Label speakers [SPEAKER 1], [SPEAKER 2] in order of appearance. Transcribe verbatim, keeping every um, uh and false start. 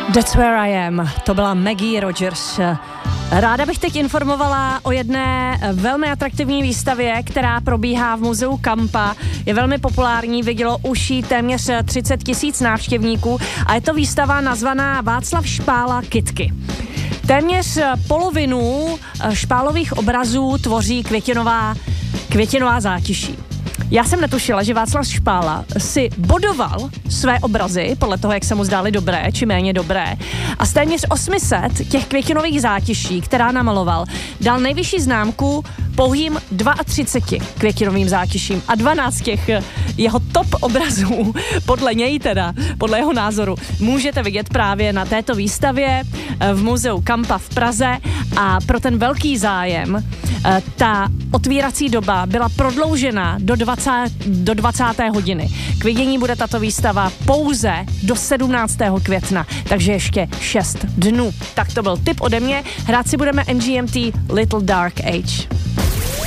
[SPEAKER 1] That's where I am. To byla Maggie Rogers. Ráda bych teď informovala o jedné velmi atraktivní výstavě, která probíhá v muzeu Kampa. Je velmi populární, vidělo už jí téměř třicet tisíc návštěvníků a je to výstava nazvaná Václav Špála Kytky. Téměř polovinu špálových obrazů tvoří květinová, květinová zátiší. Já jsem netušila, že Václav Špála si bodoval své obrazy podle toho, jak se mu zdály dobré či méně dobré. A z téměř osm set těch květinových zátiší, která namaloval, dal nejvyšší známku pouhým třiceti dvěma květinovým zátiším. A dvanáct těch jeho top obrazů, podle něj teda, podle jeho názoru, můžete vidět právě na této výstavě v muzeu Kampa v Praze. A pro ten velký zájem ta otvírací doba byla prodloužena do, dvacáté, do dvacáté hodiny. K vidění bude tato výstava pouze do sedmnáctého května, takže ještě šest dnů. Tak to byl tip ode mě. Hrát si budeme M G M T Little Dark Age.